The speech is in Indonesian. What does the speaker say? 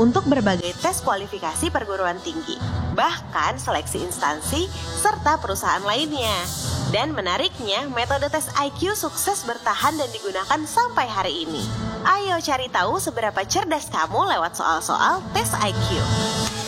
untuk berbagai tes kualifikasi perguruan tinggi, bahkan seleksi instansi serta perusahaan lainnya. Dan menariknya, metode tes IQ sukses bertahan dan digunakan sampai hari ini. Ayo cari tahu seberapa cerdas kamu lewat soal-soal tes IQ.